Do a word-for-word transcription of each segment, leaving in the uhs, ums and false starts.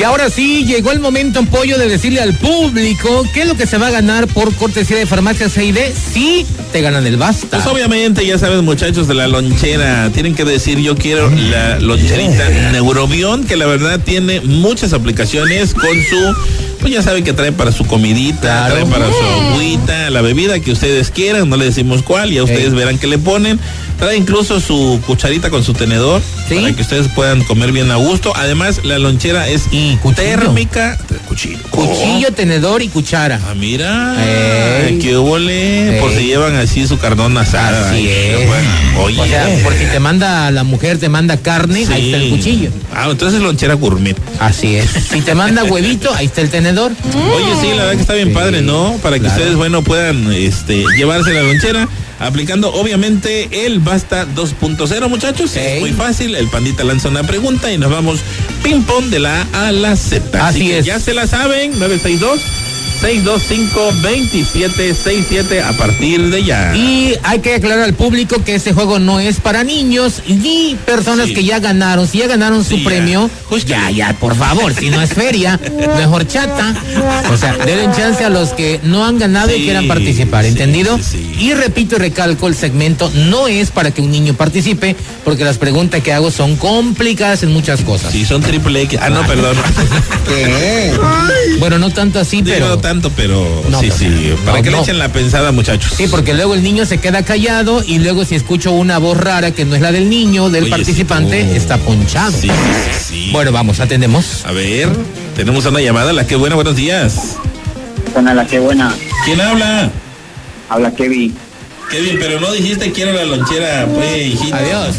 Y ahora sí, llegó el momento, Pollo, de decirle al público qué es lo que se va a ganar por cortesía de Farmacias G I D si te ganan el Basta. Pues obviamente, ya saben, muchachos de la lonchera, tienen que decir yo quiero la loncherita Neurobión, que la verdad tiene muchas aplicaciones con su, pues ya saben que trae para su comidita, claro. Trae para su agüita, la bebida que ustedes quieran, no le decimos cuál, ya ustedes Ey. verán qué le ponen. Trae incluso su cucharita con su tenedor, ¿sí? Para que ustedes puedan comer bien a gusto. Además, la lonchera es y térmica. Cuchillo. Cuchillo, oh. tenedor y cuchara. Ah, mira. Ey. Qué huele. Por si llevan así su carnón asada. Así es. Oye. O sea, por si te manda la mujer, te manda carne, sí. Ahí está el cuchillo. Ah, entonces es lonchera gourmet. Así es. Si te manda huevito, ahí está el tenedor. Oye, sí, la verdad que está bien sí. padre, ¿no? Para que claro. ustedes, bueno, puedan este, llevarse la lonchera. Aplicando obviamente el Basta dos punto cero, muchachos. Ey. Es muy fácil. El Pandita lanza una pregunta y nos vamos ping pong de la A a la Z. Así, Así es. Ya se la saben. nueve seis dos, seis dos cinco, dos siete seis siete a partir de ya. Y hay que aclarar al público que este juego no es para niños ni personas sí. que ya ganaron. Si ya ganaron su sí, premio, pues ya, ya, por favor, si no es feria, mejor chata. O sea, den chance a los que no han ganado sí, y quieran participar, ¿entendido? Sí, sí, sí. Y repito y recalco, el segmento no es para que un niño participe, porque las preguntas que hago son complicadas en muchas cosas. Sí, son triple X. Ah, no, perdón. ¿Qué? Bueno, no tanto así, sí, pero... No tanto, pero no, sí, pero, sí. Para no, que no. le echen la pensada, muchachos. Sí, porque luego el niño se queda callado y luego si escucho una voz rara que no es la del niño, del Oye, participante, sí, oh. está ponchado. Sí, sí, sí. Bueno, vamos, atendemos. A ver, tenemos una llamada. La que buena, buenos días. Buena, la que buena. ¿Quién habla? Habla Kevin. Kevin, pero no dijiste quiero la lonchera, pues, hijito. Adiós.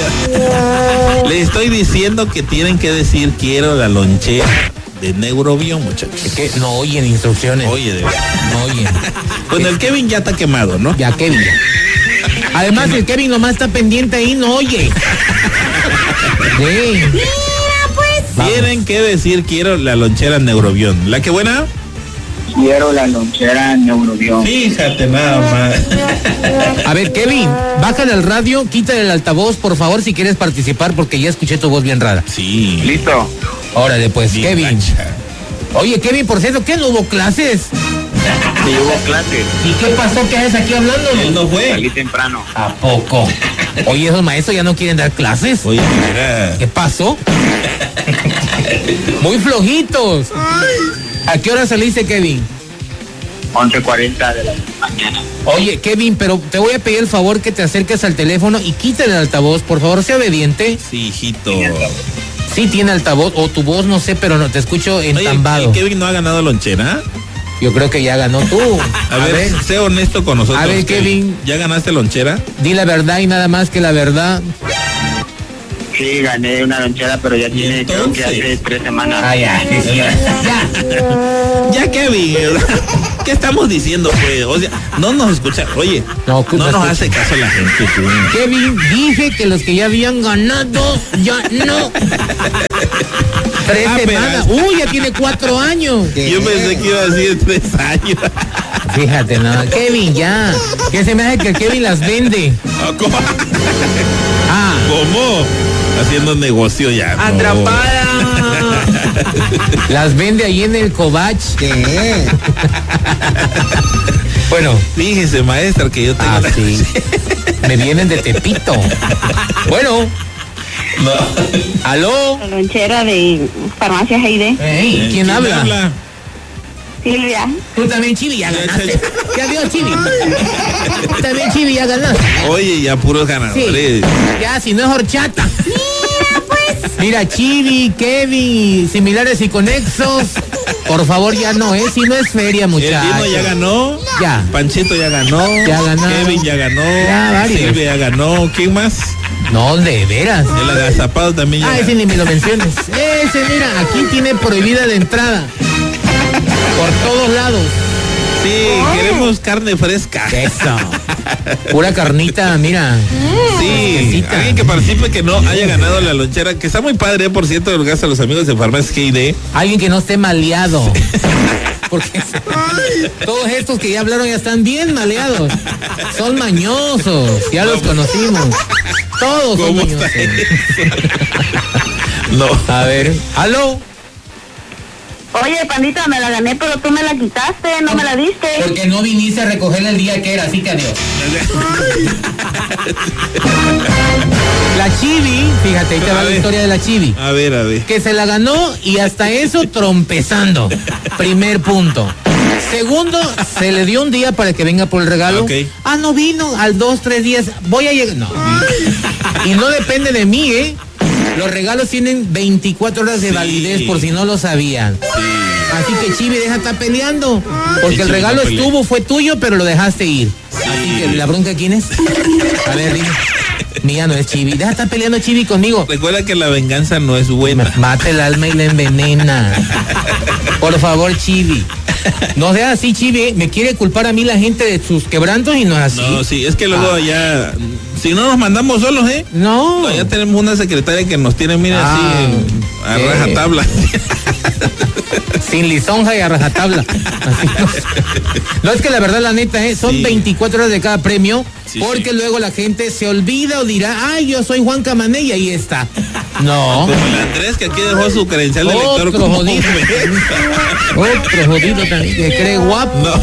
Adiós. Le estoy diciendo que tienen que decir quiero la lonchera de Neurobión, muchachos. Es que no oyen instrucciones. Oye, de verdad. No oyen. Bueno, el Kevin ya está quemado, ¿no? Ya, Kevin. Ya. Además, el Kevin nomás está pendiente ahí, no oye. Sí. Mira, pues. Vamos. Tienen que decir quiero la lonchera Neurobión. ¿La que buena? Quiero la lonchera Neurobión. Fíjate nada más. A ver, Kevin, bájale al radio, quítale el altavoz, por favor, si quieres participar, porque ya escuché tu voz bien rara. Sí. Listo. Órale, pues, bien Kevin. Cancha. Oye, Kevin, por cierto, ¿qué? ¿No hubo clases? Sí, hubo clases. ¿Y qué pasó? ¿Qué haces aquí hablando? Él no fue. Salí temprano. ¿A poco? Oye, esos maestros ya no quieren dar clases. Oye, mira. ¿Qué pasó? Muy flojitos. ¿A qué hora saliste, Kevin? once cuarenta de la mañana. Oye, Kevin, pero te voy a pedir el favor que te acerques al teléfono y quítale el altavoz, por favor, sea obediente. Sí, hijito. Sí tiene altavoz, o tu voz, no sé, pero no te escucho entambado. Oye, ¿Kevin no ha ganado lonchera? Yo creo que ya ganó tú. A, a ver, ver, sé honesto con nosotros. A ver, Kevin. ¿Ya ganaste lonchera? Di la verdad y nada más que la verdad. Sí, gané una lonchera, pero ya tiene, creo que hace tres semanas. Ah, ya. Sí, ya. Ya. Ya, Kevin. ¿Qué estamos diciendo, pues? O sea, no nos escucha. Oye, no, no nos escucha. Hace caso la gente, tú. Kevin, dije que los que ya habían ganado, ya no. Tres ah, semanas. Pero... Uy, ya tiene cuatro años. Yo pensé que iba a decir tres años. Fíjate, no. Kevin, ya. ¿Qué se me hace que Kevin las vende? ¿Cómo? Ah. ¿Cómo? Haciendo negocio ya. Atrapada. No. Las vende ahí en el Covach. ¿Qué? Bueno. Fíjese, maestra, que yo tengo. Ah, sí. Me vienen de Tepito. Bueno. No. ¿Aló? La lonchera de Farmacias G I D. Hey, ¿quién, ¿quién habla? habla? Silvia. Tú también, Chivi, ya ganaste. ¿Qué adiós, Chivi? También, Chivi, ya ganaste. Oye, ya puros ganadores. Sí. Ya, si no es horchata. Mira, pues. Mira, Chivi, Kevin, similares y conexos. Por favor, ya no es, si no es feria, muchachos. El Dino ya ganó. Ya. Panchito ya ganó. Ya ganó. Kevin ya ganó. Ya, varios. Silvia ya ganó. ¿Quién más? No, de veras. El agazapado también ya. Ah, ese ni me lo menciones. Ese, mira, aquí tiene prohibida de entrada. Por todos lados. Sí, oh. Queremos carne fresca. Eso. Pura carnita, mira. Sí, alguien que participe que no haya ganado la lonchera, que está muy padre, por cierto, gracias a los amigos de Farmacias G I D. Alguien que no esté maleado. Porque todos estos que ya hablaron ya están bien maleados. Son mañosos, ya los conocimos. Todos son mañosos. No. A ver, ¿aló? Oye, pandita, me la gané, pero tú me la quitaste, no me la diste. Porque no viniste a recogerla el día que era, así que adiós. La Chivi, fíjate, ahí te va la historia de la Chivi. A ver, a ver. Que se la ganó y hasta eso trompezando. Primer punto. Segundo, se le dio un día para que venga por el regalo. Okay. Ah, no vino, al dos, tres días, voy a llegar. No. Y no depende de mí, ¿eh? Los regalos tienen veinticuatro horas de Sí. validez, por si no lo sabían. Sí. Así que Chivi, deja de estar peleando. Porque Sí, el Chivi, regalo no pelee. estuvo, fue tuyo, pero lo dejaste ir. Sí. Así que la bronca, ¿quién es? A ver, dime. Mía no es Chivi. Deja de estar peleando, Chivi, conmigo. Recuerda que la venganza no es buena. Mate el alma y la envenena. Por favor, Chivi. No sea así, Chivi. Me quiere culpar a mí la gente de sus quebrantos y no es así. No, sí, es que luego Ah. ya, si no nos mandamos solos, ¿eh? No. No, ya tenemos una secretaria que nos tiene, mira, Ah, así, a ¿qué? rajatabla. Sin lisonja y a rajatabla. Así no. No, es que la verdad, la neta, ¿eh? Son Sí. veinticuatro horas de cada premio. Sí, porque sí. luego la gente se olvida o dirá, ay, yo soy Juan Camané y ahí está. No. Como el Andrés que aquí dejó su credencial de Otro lector como jodido. Otro jodido también que cree guapo. No.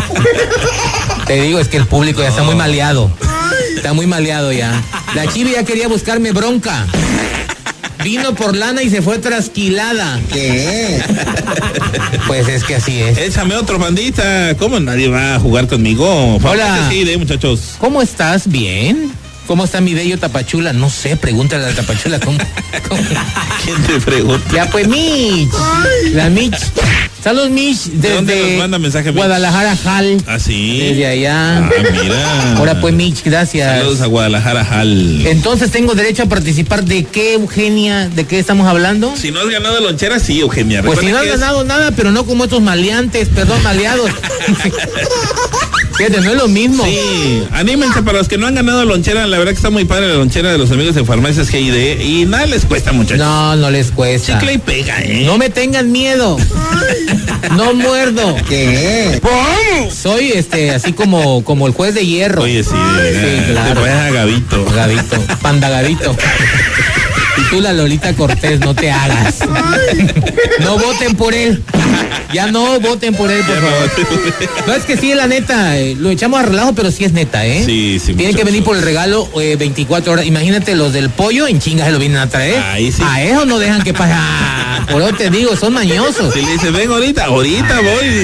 Te digo, es que el público ya está muy maleado. Está muy maleado ya. La Chivi ya quería buscarme bronca. Vino por lana y se fue trasquilada. ¿Qué? Pues es que así es. Échame otro, bandita. ¿Cómo nadie va a jugar conmigo? Hola. Sí, de muchachos. ¿Cómo estás? ¿Bien? ¿Cómo está mi bello Tapachula? No sé, pregúntale a la Tapachula cómo. cómo? ¿Quién te pregunta? Ya pues, Mitch. La Mitch. Saludos, Mitch. Desde ¿De dónde nos manda mensaje, Mitch? Guadalajara, Jal. Ah, sí. Desde allá. Ah, mira. Ahora pues, Mitch, gracias. Saludos a Guadalajara, Jal. Entonces tengo derecho a participar. ¿De qué, Eugenia? ¿De qué estamos hablando? Si no has ganado lonchera, sí, Eugenia. Pues si Recuerda no has que es- ganado nada, pero no como estos maleantes, perdón, maleados. Fíjate, no es lo mismo. Sí, anímense para los que no han ganado lonchera. La verdad que está muy padre la lonchera de los amigos de Farmacias G I D. Y nada les cuesta, muchachos. No, no les cuesta. Chicle y pega, ¿eh? No me tengan miedo. No muerdo. ¿Qué? Soy este, así como, como el juez de hierro. Oye, sí, de verdad. Sí, claro. Te pones a Gavito. Gavito, panda Gavito. Y tú la Lolita Cortés, no te hagas. No voten por él. Ya no voten por él, por Ya favor. no. No, es que sí, la neta, eh, lo echamos a relajo, pero sí es neta, ¿eh? Sí, sí, Tienen que muchacho. venir por el regalo eh, veinticuatro horas. Imagínate los del pollo, en chingas se lo vienen a traer. Ahí sí. A eso no dejan que pase. Ah, por eso te digo, son mañosos. Si le dice, ven ahorita, ahorita voy.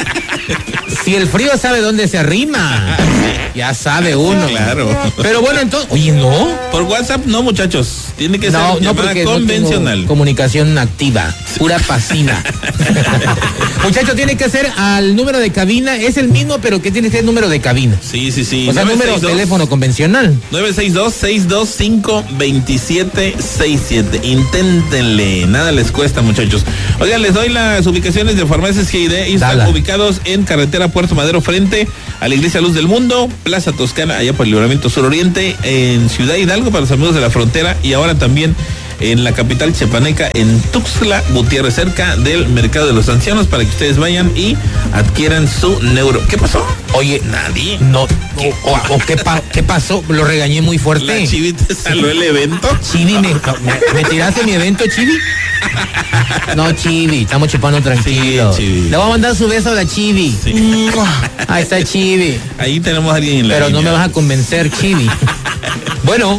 Si el frío sabe dónde se arrima, ya sabe uno. Claro. Pero bueno, entonces, oye, no. Por WhatsApp, no, muchachos. Tiene que No, ser no, llamada porque no convencional. tengo comunicación activa, pura pasiva. Muchachos, tiene que ser al número de cabina, es el mismo, pero que tiene que ser el número de cabina. Sí, sí, sí. O sea, número de teléfono convencional. nueve seis dos, seis dos cinco, dos siete seis siete. Inténtenle, nada les cuesta, muchachos. Oigan, les doy las ubicaciones de Farmacias G I D. Y están Dala. ubicados en carretera Puerto Madero, frente a la Iglesia Luz del Mundo, Plaza Toscana, allá por el Libramiento Suroriente, en Ciudad Hidalgo, para los amigos de la frontera, y ahora también en la capital chiapaneca, en Tuxtla Gutiérrez, cerca del Mercado de los Ancianos, para que ustedes vayan y adquieran su neuro. ¿Qué pasó? Oye, Nadie. no, o, o- o ¿qué, pa- qué pasó? Lo regañé muy La fuerte. Chivi te saló el evento. Chivi, me, no, me, ¿me tiraste mi evento, Chivi? No, Chivi, estamos chupando tranquilo. Sí, Chivi. Le voy a mandar su beso a la Chivi. Sí. Ahí está Chivi. Ahí tenemos a alguien en la Pero no me línea. vas a convencer, Chivi. Bueno.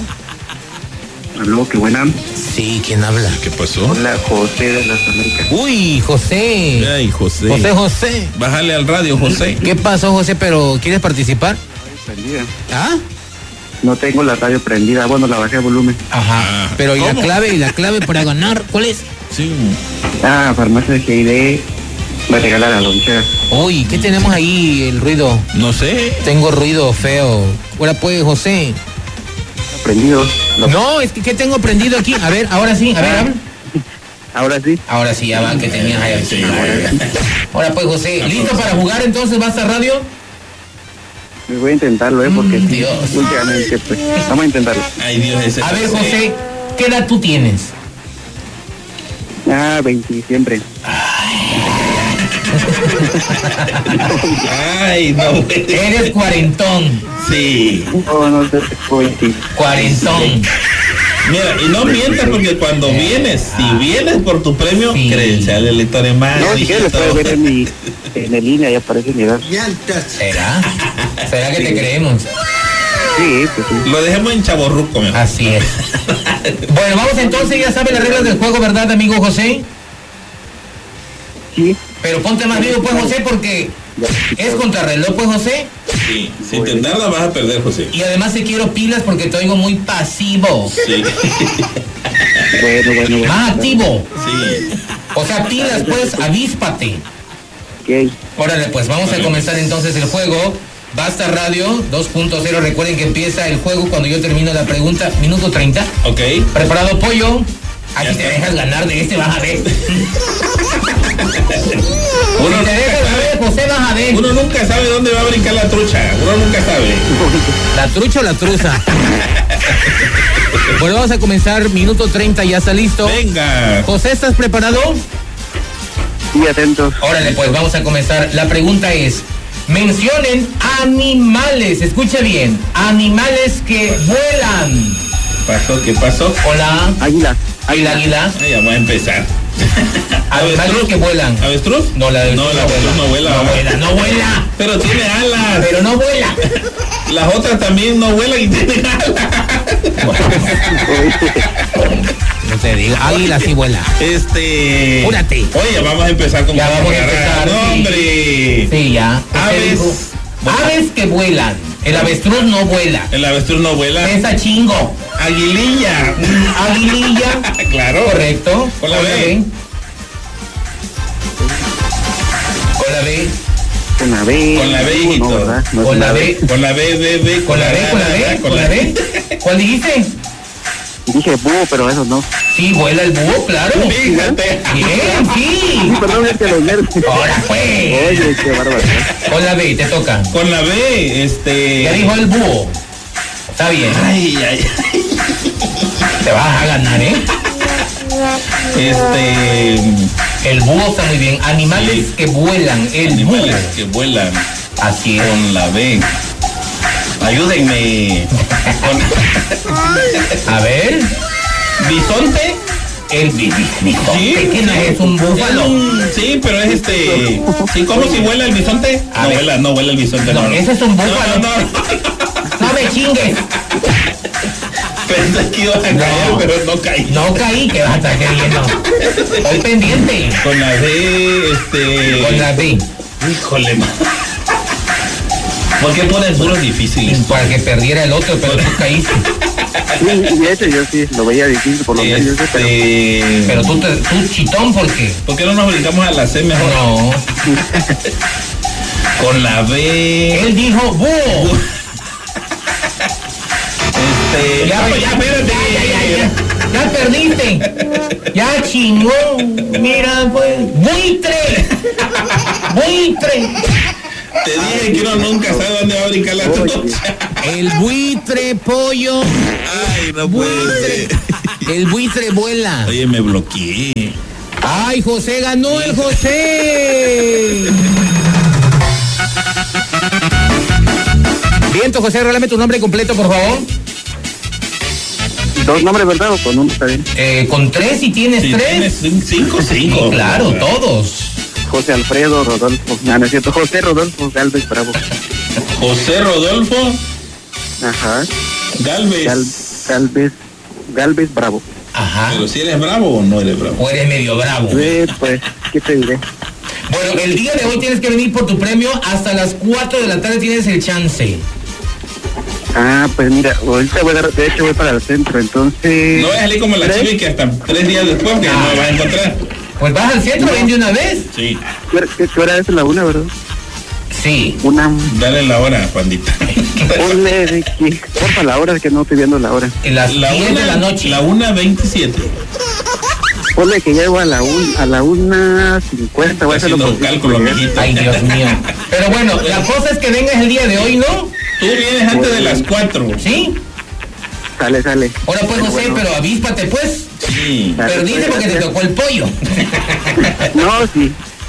Aló, qué buena. Sí, ¿quién habla? ¿Qué pasó? Hola, José de las Américas. Uy, José. Ay, José. José, José. Bájale al radio, José. ¿Qué pasó, José? ¿Pero quieres participar? Prendida. ¿Ah? No tengo la radio prendida. Bueno, la bajé a volumen. Ajá. Pero ¿y la ¿Cómo? clave? ¿Y la clave para ganar? ¿Cuál es? Sí. Ah, Farmacia G I D va a regalar la lonchera. Uy, ¿qué tenemos ahí? El ruido. No sé. Tengo ruido feo. Ahora pues, José. Prendido. Lo- No, es que ¿qué tengo prendido aquí? A ver, ahora sí, a ver, habla. Ahora sí. Ahora sí, ya va, que tenías ahí. Sí, ahora pues, José, ¿listo para jugar entonces? ¿Vas a radio? Me voy a intentarlo, ¿eh? Porque Mm, sí, Dios. últimamente, pues, vamos a intentarlo. Ay, Dios, ese A ver, José, ¿qué edad tú tienes? Ah, veinte siempre. Ay, no. Eres cuarentón. Sí. No, no sé, veinte. Cuarentón. Mira, y no mientas porque cuando vienes, si vienes por tu premio, sí. credencial del lector en más. No, si quieres lo puedes ver en mi, en el línea, ya aparece mi edad. ¿Será? ¿Será que sí. te creemos? Sí, pues sí. Lo dejemos en chavorruco, mi amor. Así es. Bueno, vamos entonces, ya saben las reglas del juego, ¿verdad, amigo José? Sí. Pero ponte más vivo, pues, José, porque es contrarreloj, pues, José. Sí, si te tardas vas a perder, José. Y además te quiero pilas porque te oigo muy pasivo. Sí. Bueno, bueno, bueno. Más activo. Sí. O sea, pilas, pues, avíspate. Ok. Órale, pues, vamos a comenzar entonces el juego. Basta Radio dos punto cero. Recuerden que empieza el juego cuando yo termino la pregunta. Minuto treinta. Ok. ¿Preparado, pollo? Aquí te dejas ganar de este, vas a ver. Uno si te dejas ganar, José, vas a ver. Uno nunca sabe dónde va a brincar la trucha. Uno nunca sabe. ¿La trucha o la truza? Bueno, vamos a comenzar. Minuto treinta, ¿ya está listo? Venga. José, ¿estás preparado? Sí, atentos. Órale, pues vamos a comenzar. La pregunta es: mencionen animales, escucha bien, animales que vuelan. ¿Pasó? ¿Qué pasó? Hola. Águila. Águila, águila. Ay, ya voy a empezar. Animales que vuelan. ¿Avestruz? No, la avestruz no, la avestruz no vuela. No vuela, no vuela. Pero tiene alas. Pero no vuela. Las otras también no vuelan y tienen alas. No te digo, águila sí vuela. Este. Júrate. Oye, vamos a empezar con. Ya vamos a empezar. No, sí. hombre. Sí, ya. Aves. Aves que vuelan. El avestruz no vuela. El avestruz no vuela. Esa chingo. Aguililla. Aguililla. Claro. Correcto. Con la B. Con la B. Con la B. Con la B, hijito. No, ¿verdad? No, con la B. Con la B, B, B. Con la B, con la B. Con la B. ¿Cuál dijiste? Dije búho, pero eso no. Sí, vuela el búho, claro. Fíjate. Bien, sí. Sí, perdón, es que los nervios. Ahora pues. Oye, qué bárbaro. Con la B, te toca. Con la B, este. Ya dijo el búho. Está bien. Ay, ay, ay. Te vas a ganar, ¿eh? Este. El búho está muy bien. Animales sí. que vuelan. El Animales búho. que vuelan. Así es. Con la B. Ayúdenme. Con... A ver. Bisonte. El bisonte. Sí. ¿Qué no es? ¿Un búfalo? Sí, pero es este. ¿Sí? ¿Cómo si vuela el bisonte? A no ver. vuela, no vuela el bisonte. No, no, no. ese es un búfalo. No, no, no. No me chingues. Pensé que iba a caer, no, pero no caí. No caí, que vas a estar queriendo. Estoy pendiente. Con la B, este. Con la B. Híjole, man. ¿Por qué pones puros difíciles? Para que perdiera el otro, pero tú caíste. Sí, de hecho yo sí lo veía difícil por los este... nervios, pero... Pero tú, te, tú chitón, ¿por qué? ¿Por qué no nos brincamos a la C mejor? No. Con la B. Él dijo búho. Este. Ya, no, ya, ya, espérate. Ya, ya, ya, ya, ya perdiste. Ya chingón. Mira, pues. Buitre. Buitre. Te dije que uno nunca sabe dónde va a brincar la trucha. El buitre, pollo. Ay, no puede ser. El buitre vuela. Oye, me bloqueé. Ay, José, ganó el José. Viento, José, regálame tu nombre completo, por favor. Dos nombres, ¿verdad? O con uno está bien. Eh, con tres, si tienes Si tres. tienes cinco, cinco. Sí, claro, todos. José Alfredo Rodolfo. No, no es cierto. José Rodolfo Galvez Bravo. José Rodolfo Ajá. Galvez. Gal, Galvez. Galvez Bravo. Ajá. Pero si eres bravo o no eres bravo. O eres medio bravo. Sí, pues, ¿qué te diré? Bueno, el día de hoy tienes que venir por tu premio. Hasta las cuatro de la tarde tienes el chance. Ah, pues mira, ahorita voy a dar, de hecho voy para el centro, entonces... No vas a salir como la chiva que hasta tres días después que Ah. no me vas a encontrar. Pues vas al centro, ven de una vez. Sí. ¿Qué hora, qué, qué hora es la una, verdad? Sí. Una... Dale la hora, pandita. Ponle de que... Porfa, la hora, es que no estoy viendo la hora. En las La diez una, de la noche. La una veintisiete. Ponle que llego a la un, a la una cincuenta, voy a hacerlo Haciendo por cálculo, mijito. Ay, Dios mío. Pero bueno, la cosa es que vengas el día de hoy, ¿no? Tú vienes antes de las cuatro. ¿Sí? Sale, sale. Ahora pues, Pero José, bueno. pero avíspate, pues. Sí. Dale, Perdiste pues, porque te gracias. tocó el pollo. No, sí.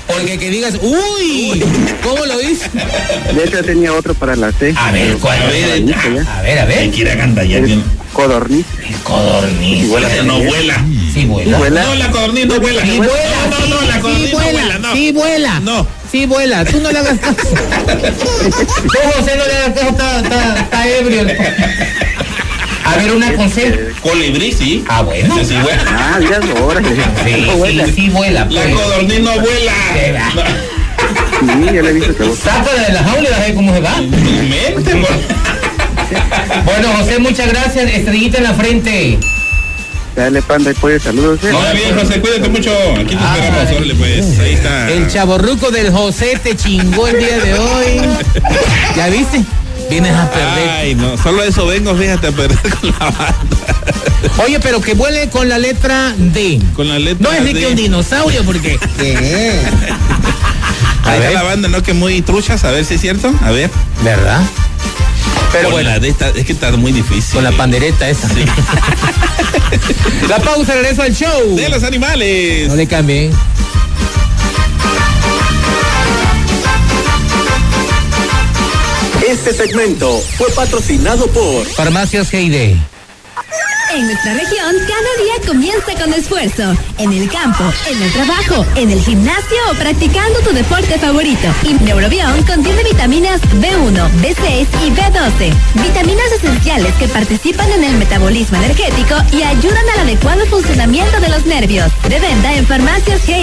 Porque que digas, uy, ¿cómo lo hice? De hecho, tenía otro para la C. A ver, ¿cuál? A ver, a ver, a ver. Hay que ir a gandallar bien. Codorniz. El codorniz. Vuela, no vuela. Sí vuela. ¿Vuela? No, la codorniz no vuela. Sí vuela. No, no, no, la codorniz sí no vuela, vuela, no. Sí vuela. No. Sí vuela. Tú no le hagas caso. Tú, José, no le hagas caso. Está, está, está ebrio. A ver, una con C. Colibrí, sí. Ah, bueno. Ese sí vuela. Ah, ya es hora. Sí, No vuela. sí, sí vuela. La Pues. codorniz no vuela. Se va. Sí, ya le he visto que vos. Sácala de la jaula y vas a ver cómo se va. Mente, por- Bueno, José, muchas gracias. Estrellita en la frente. Dale, panda, y pues, saludos. ¿eh? Hola, bien, José, cuídate mucho. Aquí te esperamos. Órale, pues. Ahí está. El chaborruco del José te chingó el día de hoy. ¿Ya viste? Vienes a perder. Ay, no, solo eso vengo, fíjate, a perder con la banda. Oye, pero que vuele con la letra D. Con la letra No es de D. que un dinosaurio, porque. A Ahí está ver. la banda, ¿no? Que muy truchas, a ver si es cierto. A ver. ¿Verdad? Pero Con bueno, la D está- es que está muy difícil. con la pandereta esa. La pausa, regreso al show. De los animales. No le cambien. Este segmento fue patrocinado por Farmacias G I D. En nuestra región, cada día comienza con esfuerzo. En el campo, en el trabajo, en el gimnasio o practicando tu deporte favorito. Y Neurobión contiene vitaminas B uno, B seis y B doce. Vitaminas esenciales que participan en el metabolismo energético y ayudan al adecuado funcionamiento de los nervios. De venta en Farmacias G